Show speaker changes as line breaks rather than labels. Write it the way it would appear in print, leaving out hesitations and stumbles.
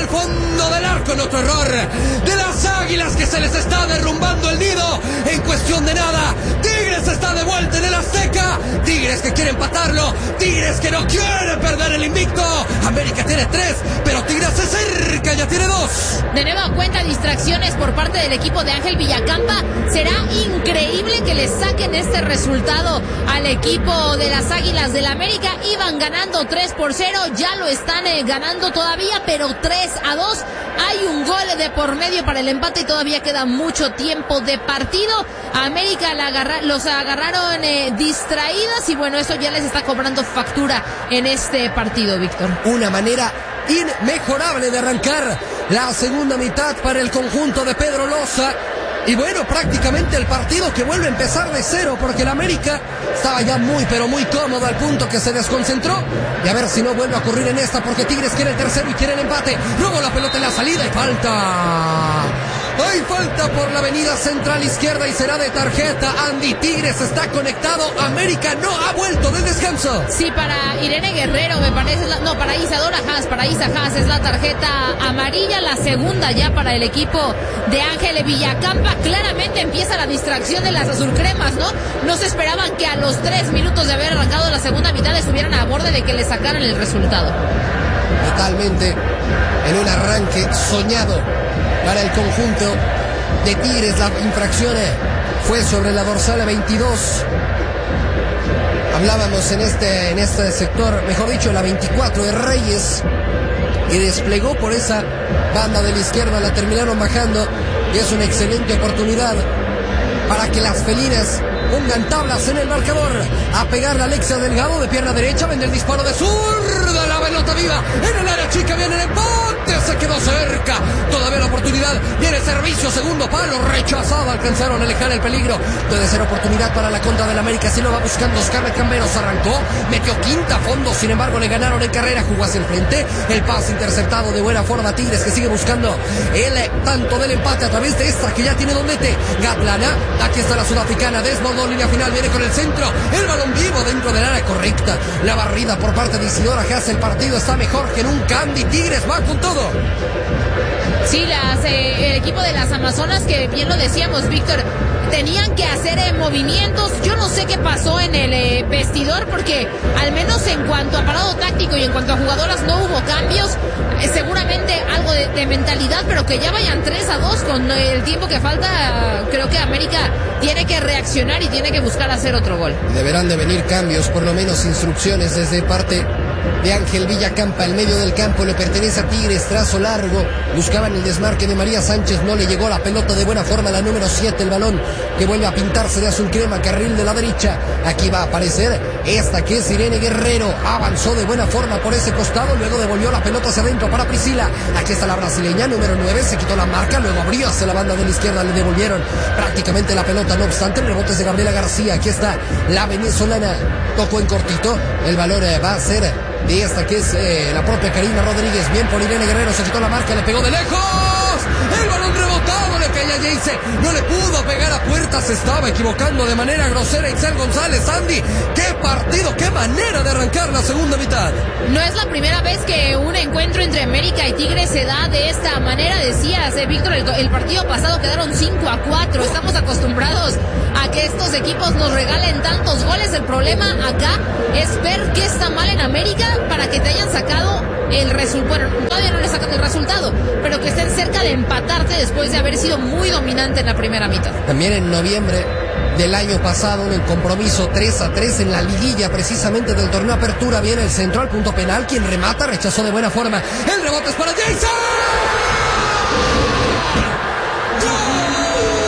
fondo del arco en otro error de las Águilas, que se les está derrumbando el nido en cuestión de nada. Tigres está de vuelta en el Azteca. Tigres que quiere empatarlo. Tigres que no quiere perder el invicto. América tiene 3, pero Tigres se acerca, ya tiene 2.
De nueva cuenta, distracciones por parte del equipo de Ángel Villacampa. Será increíble que le saquen este resultado al equipo de las Águilas del América. Iban ganando 3-0, ya lo están ganando todavía, pero 3-2. Hay un gol de por medio para el empate y todavía queda mucho tiempo de partido. A América los agarraron distraídas y bueno, eso ya les está cobrando factura en este partido, Víctor.
Una manera inmejorable de arrancar la segunda mitad para el conjunto de Pedro Loza. Y bueno, prácticamente el partido que vuelve a empezar de cero, porque el América estaba ya muy pero muy cómodo al punto que se desconcentró. Y a ver si no vuelve a ocurrir en esta, porque Tigres quiere el tercero y quiere el empate. Luego la pelota en la salida y falta. Hay falta por la avenida central izquierda y será de tarjeta. Andy, Tigres está conectado. América no ha vuelto del descanso.
Sí, para Irene Guerrero me parece, para Isadora Haas, para Isa Haas es la tarjeta amarilla, la segunda ya para el equipo de Ángel Villacampa. Claramente empieza la distracción de las azulcremas, ¿no? No se esperaban que a los 3 minutos de haber arrancado la segunda mitad estuvieran a borde de que le sacaran el resultado.
Totalmente en un arranque soñado para el conjunto de Tigres. La infracción fue sobre la dorsal 22. Hablábamos en este sector, mejor dicho, la 24 de Reyes, y desplegó por esa banda de la izquierda, la terminaron bajando y es una excelente oportunidad para que las felinas pongan tablas en el marcador. A pegarle a Alexia Delgado de pierna derecha, vende el disparo de zurda, la pelota viva en el área chica, viene el empate, se quedó cerca, todavía la oportunidad, viene servicio, segundo palo, rechazado, alcanzaron a alejar el peligro. Puede ser oportunidad para la contra del América, si lo va buscando Scarlett Camberos, arrancó, metió quinta a fondo, sin embargo le ganaron en carrera, jugó hacia el frente, el pase interceptado de buena forma. Tigres que sigue buscando el tanto del empate a través de esta que ya tiene donete. Gatlana, aquí está la sudafricana, desbordó línea final, viene con el centro, el balón vivo dentro del área correcta, la barrida por parte de Isidora Haas. El partido está mejor que nunca. Andy, Tigres va con todo.
Sí, el equipo de las Amazonas, que bien lo decíamos, Víctor, tenían que hacer movimientos. Yo no sé qué pasó en el vestidor, porque al menos en cuanto a parado táctico y en cuanto a jugadoras no hubo cambios. Seguramente algo de mentalidad, pero que ya vayan 3-2 con el tiempo que falta. Creo que América tiene que reaccionar y tiene que buscar hacer otro gol.
Deberán de venir cambios, por lo menos instrucciones desde parte de Ángel Villacampa. El medio del campo le pertenece a Tigres, trazo largo, buscaban el desmarque de María Sánchez, no le llegó la pelota de buena forma, la número 7, el balón que vuelve a pintarse de azul crema, carril de la derecha. Aquí va a aparecer esta que es Irene Guerrero, avanzó de buena forma por ese costado, luego devolvió la pelota hacia adentro para Priscila. Aquí está la brasileña, número 9, se quitó la marca, luego abrió hacia la banda de la izquierda, le devolvieron prácticamente la pelota, no obstante el rebote es de Gabriela García. Aquí está la venezolana, tocó en cortito, el valor va a ser de esta que es la propia Karina Rodríguez. Bien por Irene Guerrero, se quitó la marca, le pegó de lejos, el balón rebotado, le caía a Jayce, no le pudo pegar a puerta, se estaba equivocando de manera grosera Itzel González. Andy, qué partido, qué manera de arrancar la segunda mitad.
No es la primera vez que un encuentro entre América y Tigres se da de esta manera. Decías, Víctor, el partido pasado quedaron 5-4, estamos acostumbrados a que estos equipos nos regalen tantos goles. El problema acá es ver qué está mal en América para que te hayan sacado el resultado. Bueno, todavía no le sacan el resultado, pero que estén cerca de empatarte después de haber sido muy dominante en la primera mitad.
También en noviembre del año pasado, en el compromiso 3-3 en la liguilla precisamente del torneo Apertura, viene el centro al punto penal, quien remata, rechazó de buena forma, el rebote es para Jason.